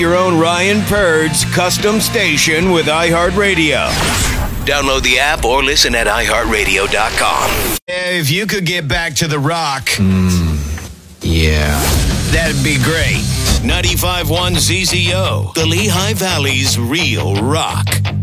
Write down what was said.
Your own Ryan Purd's custom station with iHeartRadio. Download the app or listen at iHeartRadio.com. If you could get back to the rock, yeah, that'd be great. 95.1 ZZO, the Lehigh Valley's real rock.